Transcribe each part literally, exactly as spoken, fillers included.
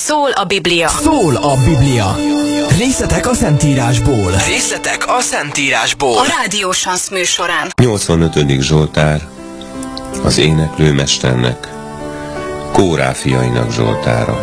Szól a Biblia. Szól a Biblia. Részletek a Szentírásból. Részletek a Szentírásból. A Rádió Sansz műsorán. nyolcvanötödik Zsoltár az éneklőmesternek, Kórá fiainak Zsoltára.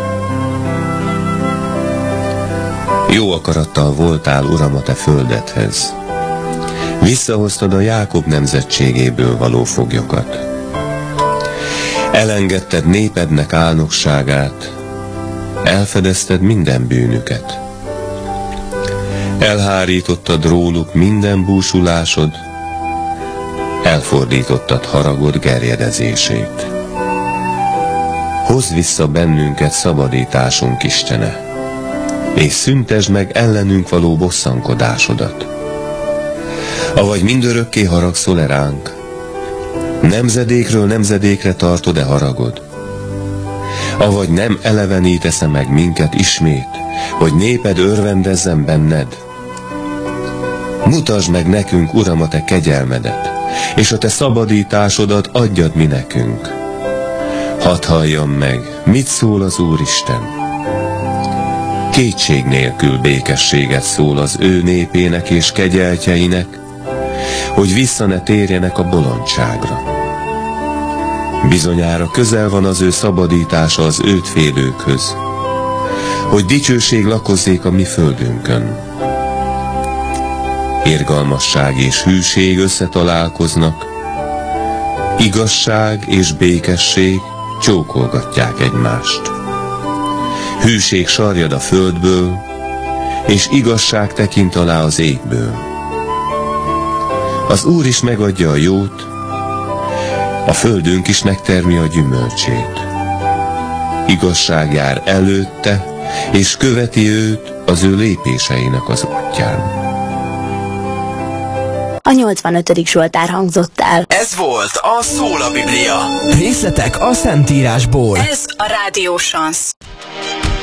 Jó akarattal voltál, Uram, a te földedhez. Visszahoztad a Jákob nemzetségéből való foglyokat. Elengedted népednek álnokságát, elfedezted minden bűnüket. Elhárítottad róluk minden búsulásod, elfordítottad haragod gerjedezését. Hozd vissza bennünket szabadításunk Istene, és szüntesd meg ellenünk való bosszankodásodat. Avagy mindörökké haragszol-e ránk? Nemzedékről nemzedékre tartod-e haragod? Avagy nem elevenítesz-e meg minket ismét, hogy néped örvendezzen benned? Mutasd meg nekünk, Uram, a te kegyelmedet, és a te szabadításodat adjad mi nekünk. Hadd halljam meg, mit szól az Úristen. Kétség nélkül békességet szól az ő népének és kegyeltjeinek, hogy vissza ne térjenek a bolondságra. Bizonyára közel van az ő szabadítása az őt félőkhöz, hogy dicsőség lakozzék a mi földünkön. Irgalmasság és hűség összetalálkoznak, igazság és békesség csókolgatják egymást. Hűség sarjad a földből, és igazság tekint alá az égből. Az Úr is megadja a jót, a földünk is megtermi a gyümölcsét. Igazság jár előtte, és követi őt az ő lépéseinek az útján. A nyolcvanötödik Zsoltár hangzott el. Ez volt a Szól a Biblia. Részletek a Szentírásból. Ez a Rádió Sansz.